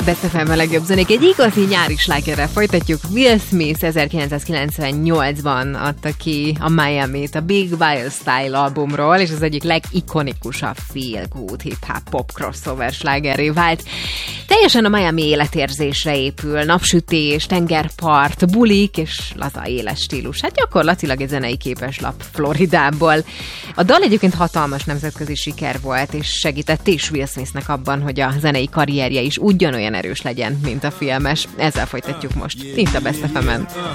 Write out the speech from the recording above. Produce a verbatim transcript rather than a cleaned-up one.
Best ef em a legjobb zenék. Egy igazi nyári slágerrel folytatjuk. Will Smith ezerkilencszázkilencvennyolcban adta ki a Miami-t a Big Wild Style albumról, és az egyik legikonikusabb feel good hip-hop pop crossover slágerré vált. Teljesen a Miami életérzésre épül, napsütés, tengerpart, bulik és laza éles stílus. Hát gyakorlatilag egy zenei képeslap Floridából. A dal egyébként hatalmas nemzetközi siker volt, és segített is Will Smithnek abban, hogy a zenei karrierje is ugyanolyan erős legyen, mint a filmes. Ezzel folytatjuk most itt a Best ef emen.